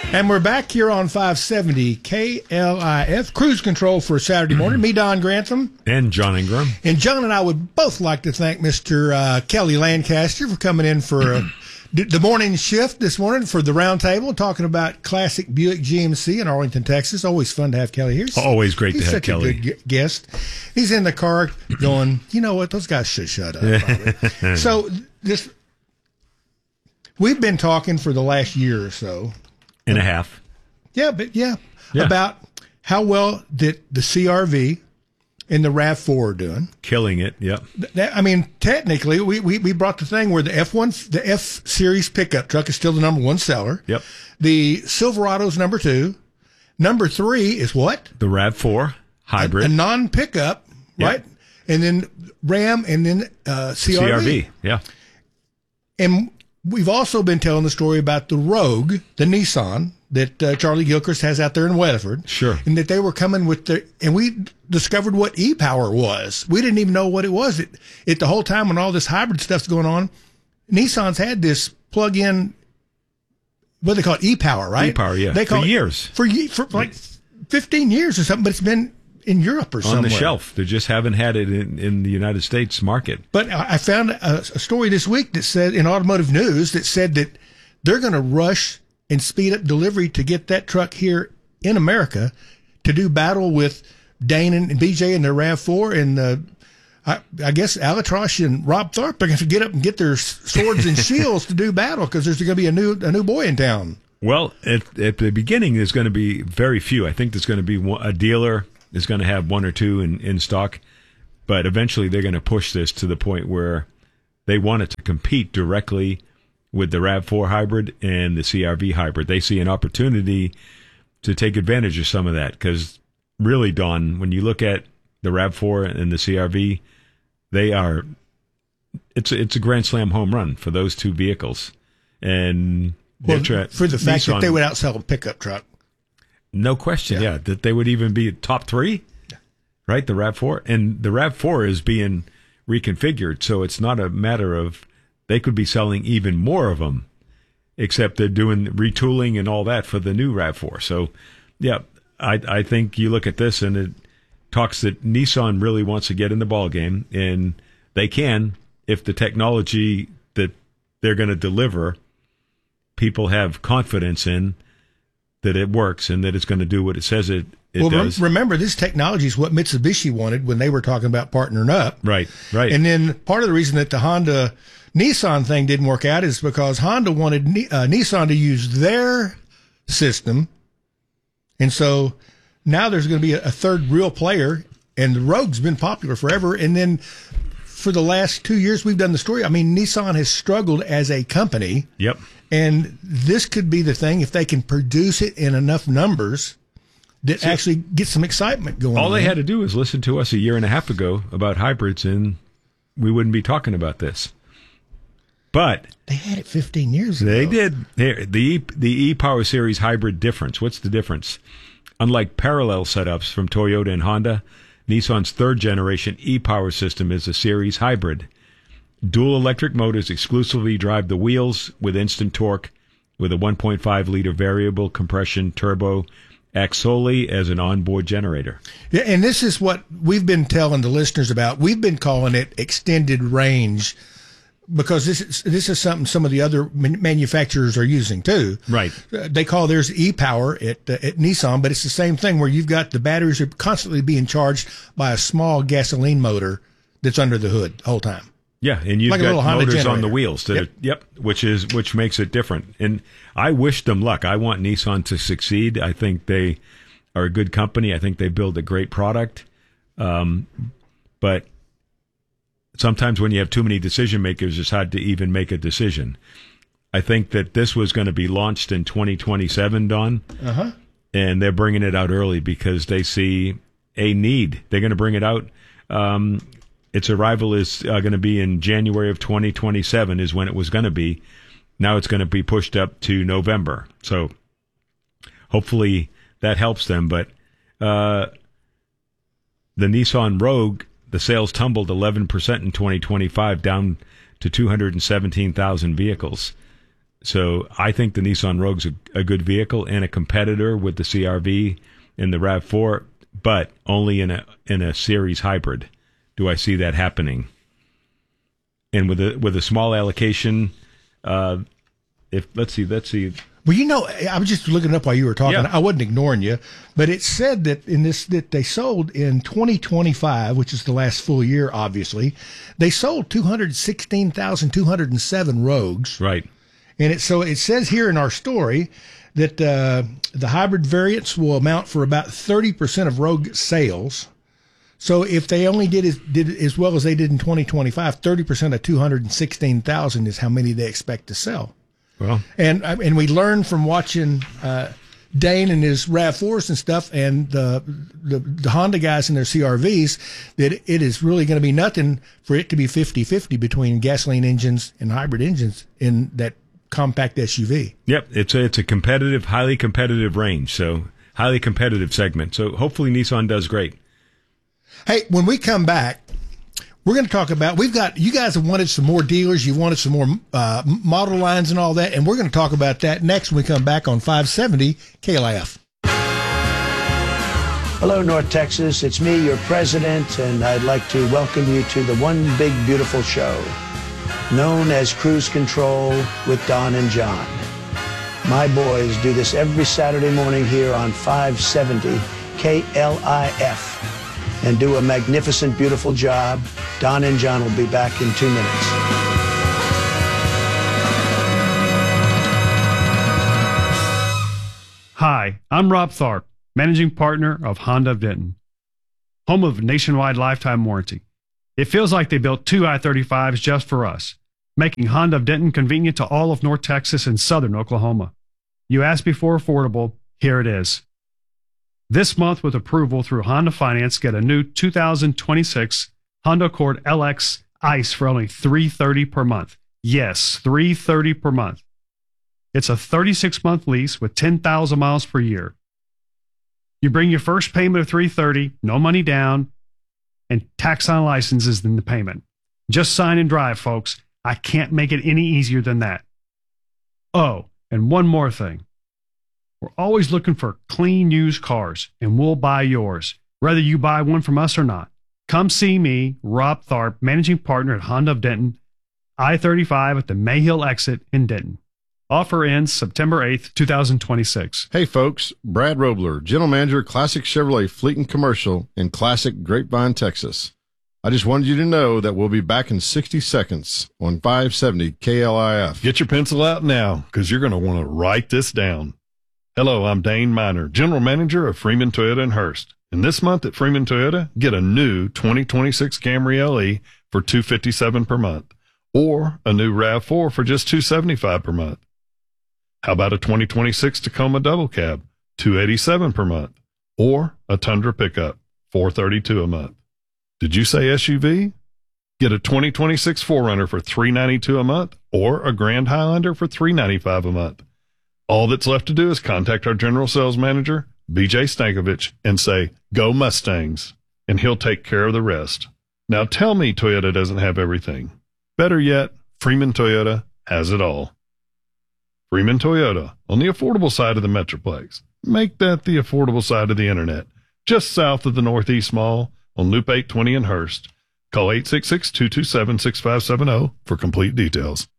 And we're back here on 570 KLIF, cruise control for Saturday morning. Me, Don Grantham. And John Ingram. And John and I would both like to thank Mr. Kelly Lancaster for coming in for the morning shift this morning for the round table, talking about classic Buick GMC in Arlington, Texas. Always fun to have Kelly here. Always great to have Kelly. He's such a good guest. He's in the car going, you know what, those guys should shut up. So we've been talking for the last year or so. And a half. Yeah, about how well did the CRV and the RAV4 are doing. Killing it, yep. I mean, technically, we brought the thing where the F-Series pickup truck is still the number one seller. Yep. The Silverado's number 2. Number 3 is what? The RAV4 hybrid. A non-pickup, right? Yep. And then Ram and then CRV. Yeah. And we've also been telling the story about the Rogue, the Nissan, that Charlie Gilchrist has out there in Weatherford. Sure. And that they were coming with and we discovered what e-power was. We didn't even know what it was. The whole time when all this hybrid stuff's going on, Nissan's had this plug-in, what they call it, e-power, right? E-power, yeah. They call for years. For like 15 years or something, but it's been in Europe or somewhere. On the shelf. They just haven't had it in the United States market. But I found a story this week that said, in Automotive News, that said that they're going to rush and speed up delivery to get that truck here in America to do battle with Dane and BJ and their RAV4 and I guess Alatrosh and Rob Tharp are going to get up and get their swords and shields to do battle because there's going to be a new boy in town. Well, at the beginning, there's going to be very few. I think there's going to be a dealer is going to have 1 or 2 in stock, but eventually they're going to push this to the point where they want it to compete directly with the RAV4 hybrid and the CRV hybrid. They see an opportunity to take advantage of some of that because really, Don, when you look at the RAV4 and the CRV, it's a grand slam home run for those two vehicles. And for the fact Nissan, that they would outsell a pickup truck. No question, yeah, that they would even be top 3, right? The RAV4. And the RAV4 is being reconfigured, so it's not a matter of they could be selling even more of them, except they're doing retooling and all that for the new RAV4. So, yeah, I think you look at this and it talks that Nissan really wants to get in the ballgame, and they can if the technology that they're going to deliver, people have confidence in that it works and that it's going to do what it says it does. Remember, this technology is what Mitsubishi wanted when they were talking about partnering up. Right. And then part of the reason that the Honda Nissan thing didn't work out is because Honda wanted Nissan to use their system. And so now there's going to be a third real player, and the Rogue's been popular forever. And then for the last 2 years we've done the story, I mean, Nissan has struggled as a company. Yep. And this could be the thing if they can produce it in enough numbers that actually get some excitement going on. All they had to do was listen to us a year and a half ago about hybrids, and we wouldn't be talking about this. But they had it 15 years ago. They did. Here, the e-Power Series hybrid difference. What's the difference? Unlike parallel setups from Toyota and Honda, Nissan's third-generation e-Power system is a series hybrid. Dual electric motors exclusively drive the wheels with instant torque, with a 1.5-liter variable compression turbo acts solely as an onboard generator. Yeah, and this is what we've been telling the listeners about. We've been calling it extended range because this is something some of the other manufacturers are using too. Right. They call theirs e-Power at Nissan, but it's the same thing where you've got the batteries are constantly being charged by a small gasoline motor that's under the hood the whole time. Yeah, and you've like got motors generator on the wheels that which makes it different. And I wish them luck. I want Nissan to succeed. I think they are a good company. I think they build a great product. But sometimes when you have too many decision makers, it's hard to even make a decision. I think that this was going to be launched in 2027, Don. Uh-huh. And they're bringing it out early because they see a need. They're going to bring it out. Its arrival is going to be in January of 2027 is when it was going to be. Now it's going to be pushed up to November. So hopefully that helps them. But the Nissan Rogue, the sales tumbled 11% in 2025, down to 217,000 vehicles. So I think the Nissan Rogue's a good vehicle and a competitor with the CR-V and the RAV4, but only in a series hybrid do I see that happening. And with a small allocation, let's see. Well, I was just looking up while you were talking. Yeah. I wasn't ignoring you, but it said that that they sold in 2025, which is the last full year, obviously, they sold 216,207 Rogues. Right. And it says here in our story that the hybrid variants will amount for about 30% of Rogue sales. So if they only did as well as they did in 2025, 30% of 216,000 is how many they expect to sell. Well, and we learned from watching Dane and his RAV4s and stuff, and the Honda guys and their CR-Vs, that it is really going to be nothing for it to be 50-50 between gasoline engines and hybrid engines in that compact SUV. Yep, it's a competitive, highly competitive range, so highly competitive segment. So hopefully Nissan does great. Hey, when we come back, we're going to talk about, you guys have wanted some more dealers, you wanted some more model lines and all that, and we're going to talk about that next when we come back on 570 KLIF. Hello, North Texas. It's me, your president, and I'd like to welcome you to the One Big Beautiful Show, known as Cruise Control with Don and John. My boys do this every Saturday morning here on 570 KLIF and do a magnificent, beautiful job. Don and John will be back in 2 minutes. Hi, I'm Rob Tharp, managing partner of Honda of Denton, home of nationwide lifetime warranty. It feels like they built 2 I-35s just for us, making Honda of Denton convenient to all of North Texas and southern Oklahoma. You asked me for affordable, here it is. This month, with approval through Honda Finance, get a new 2026 Honda Accord LX ICE for only $330 per month. Yes, $330 per month. It's a 36-month lease with 10,000 miles per year. You bring your first payment of $330, no money down, and tax on licenses in the payment. Just sign and drive, folks. I can't make it any easier than that. Oh, and one more thing. We're always looking for clean used cars, and we'll buy yours, whether you buy one from us or not. Come see me, Rob Tharp, managing partner at Honda of Denton, I-35 at the Mayhill exit in Denton. Offer ends September 8th, 2026. Hey folks, Brad Robler, General Manager, Classic Chevrolet Fleet and Commercial in Classic Grapevine, Texas. I just wanted you to know that we'll be back in 60 seconds on 570 KLIF. Get your pencil out now, because you're going to want to write this down. Hello, I'm Dane Miner, General Manager of Freeman Toyota in Hurst. And this month at Freeman Toyota, get a new 2026 Camry LE for $257 per month, or a new RAV4 for just $275 per month. How about a 2026 Tacoma Double Cab, $287 per month, or a Tundra pickup, $432 a month. Did you say SUV? Get a 2026 4Runner for $392 a month, or a Grand Highlander for $395 a month. All that's left to do is contact our general sales manager, BJ Stankovich, and say, "Go Mustangs," and he'll take care of the rest. Now tell me Toyota doesn't have everything. Better yet, Freeman Toyota has it all. Freeman Toyota, on the affordable side of the Metroplex. Make that the affordable side of the internet. Just south of the Northeast Mall on Loop 820 in Hurst. Call 866-227-6570 for complete details.